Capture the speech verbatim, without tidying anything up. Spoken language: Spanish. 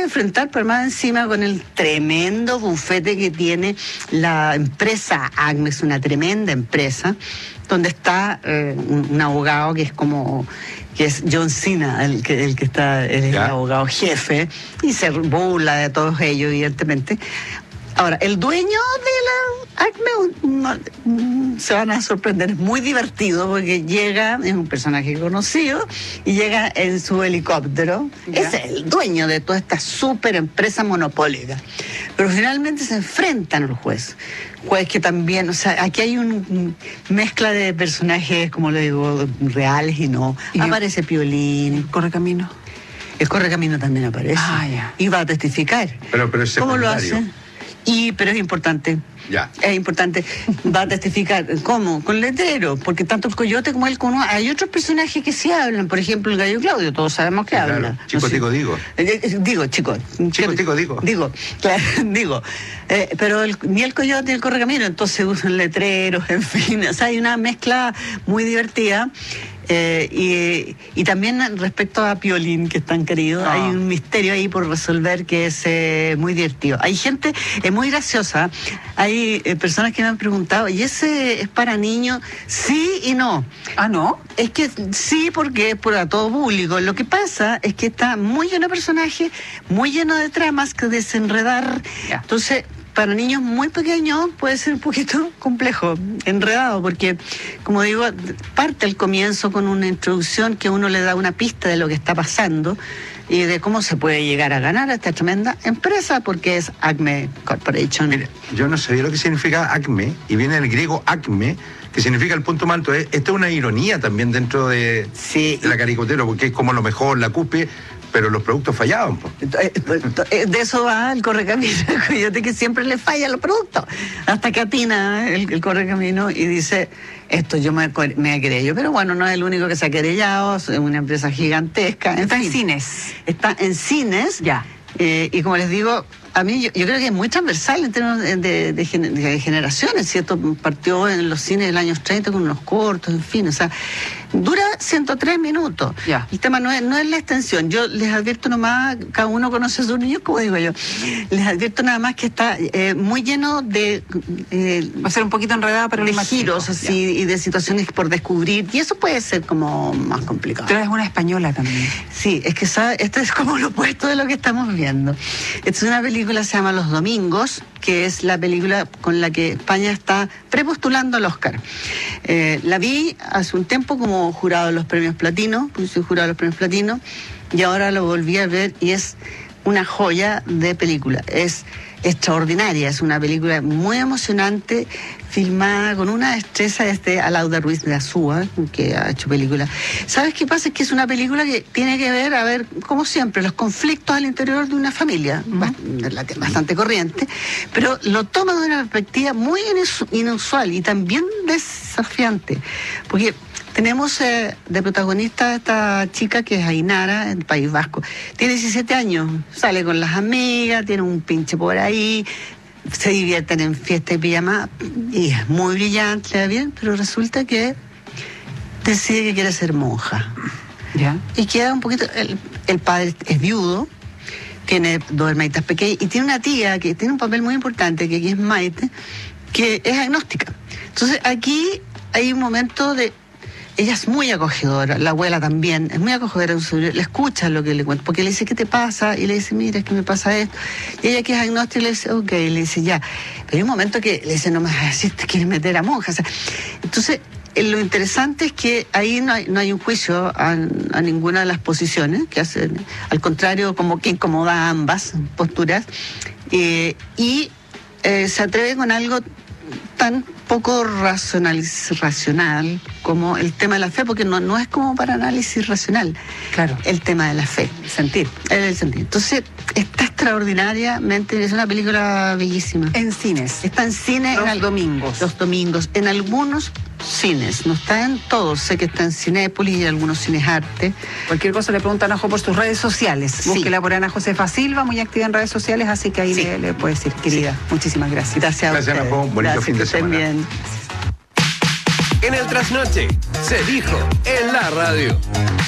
enfrentar, pero más encima con el tremendo bufete que tiene la empresa ACME, es una tremenda empresa, donde está eh, un, un abogado que es como... que es John Cena, el que, el que está, el, el abogado jefe, y se burla de todos ellos, evidentemente. Ahora, el dueño de la ACME, no, se van a sorprender, es muy divertido porque llega, es un personaje conocido, y llega en su helicóptero. ¿Ya? Es el dueño de toda esta super empresa monopólica. Pero finalmente se enfrentan al juez. Juez que también, o sea, aquí hay una mezcla de personajes, como le digo, reales y no. ¿Y aparece Piolín. Correcamino? El Correcamino también aparece. Ah, ya. Y va a testificar. Pero, pero es ¿Cómo lo hace? Y, pero es importante. Ya. Es importante. Va a testificar. ¿Cómo? Con letrero. Porque tanto el Coyote como él, como hay otros personajes que sí hablan. Por ejemplo, el Gallo Claudio. Todos sabemos que claro. habla. Chico, no sé. tico, digo. Eh, eh, digo, chico. Chico, tico, digo. Digo, claro, digo. Eh, pero el, ni el Coyote ni el Correcamino, entonces usan letreros, en fin. O sea, hay una mezcla muy divertida. Eh, y, y también respecto a Piolín, que es tan querido, oh. hay un misterio ahí por resolver que es eh, muy divertido. Hay gente eh, muy graciosa, hay eh, personas que me han preguntado, ¿y ese es para niños? Sí y no. ¿Ah, no? Es que sí, porque es para todo público. Lo que pasa es que está muy lleno de personajes, muy lleno de tramas que desenredar. Yeah. Entonces, para niños muy pequeños puede ser un poquito complejo, enredado, porque, como digo, parte al comienzo con una introducción que uno le da una pista de lo que está pasando y de cómo se puede llegar a ganar a esta tremenda empresa, porque es ACME Corporation. Mire, yo no sabía lo que significa ACME, y viene del griego acme, que significa el punto más alto. Esto es una ironía también dentro de, sí. de la caricatura, porque es como lo mejor, la cúspide, pero los productos fallaban. Po. De eso va el Correcamino, el Coyote, que siempre le falla los productos, hasta que atina el, el Correcamino y dice, esto yo me, me querello, pero bueno, no es el único que se ha querellado, es una empresa gigantesca. Está en, en cines. Está en cines, ya. Eh, y como les digo, a mí yo, yo creo que es muy transversal en términos de, de, de, de generaciones, ¿cierto? Partió en los cines del año treinta con unos cortos, en fin, o sea, dura ciento tres minutos. Yeah. El tema no es, no es la extensión. Yo les advierto nomás, cada uno conoce a sus niños, como digo yo, les advierto nada más que está eh, muy lleno de... Eh, Va a ser un poquito enredada, pero de más giros así, yeah. y de situaciones por descubrir, y eso puede ser como más complicado. Pero es una española también. Sí, es que ¿sabe? Esto es como lo opuesto de lo que estamos viendo. Esta es una película, se llama Los Domingos, que es la película con la que España está prepostulando al Oscar. Eh, la vi hace un tiempo como jurado de los premios Platino, pues soy jurado de los premios Platino, y ahora lo volví a ver y es una joya de película. Es extraordinaria, es una película muy emocionante, filmada con una destreza desde Alauda Ruiz de Azúa, que ha hecho películas. ¿Sabes qué pasa? Es que es una película que tiene que ver, a ver, como siempre, los conflictos al interior de una familia, uh-huh. bastante corriente, pero lo toma de una perspectiva muy inusual y también desafiante, porque tenemos eh, de protagonista a esta chica que es Ainara, en País Vasco. Tiene diecisiete años, sale con las amigas, tiene un pinche por ahí, se divierten en fiesta y pijama, y es muy brillante, le va bien, pero resulta que decide que quiere ser monja. ¿Ya? Y queda un poquito... El, el padre es viudo, tiene dos hermanitas pequeñas, y tiene una tía que tiene un papel muy importante, que aquí es Maite, que es agnóstica. Entonces aquí hay un momento de... Ella es muy acogedora, la abuela también, es muy acogedora, le escucha lo que le cuenta, porque le dice, ¿qué te pasa? Y le dice, mira, es que me pasa esto. Y ella, que es agnóstica, le dice, ok, y le dice, ya. Pero hay un momento que le dice, no me vas a decir, te quieres meter a monja. O sea, entonces, lo interesante es que ahí no hay, no hay un juicio a, a ninguna de las posiciones, que hacen, al contrario, como que incomoda a ambas posturas, eh, y eh, se atreve con algo tan poco racional, racional como el tema de la fe, porque no, no es como para análisis racional. Claro. El tema de la fe. Sentir. El, el sentir. Entonces, está extraordinariamente, es una película bellísima. En cines. Está en cine. Los en al, domingos. Los domingos. En algunos cines. No está en todos. Sé que está en Cinépolis y en algunos cines arte. Cualquier cosa le preguntan a Anajo por sus redes sociales. Sí. Búsquela por Ana Josefa Silva, muy activa en redes sociales, así que ahí sí. le, le puede decir, querida. Sí. Muchísimas gracias. Gracias, gracias a ustedes. Bonito gracias, fin de semana. Bien. En el trasnoche se dijo en la radio.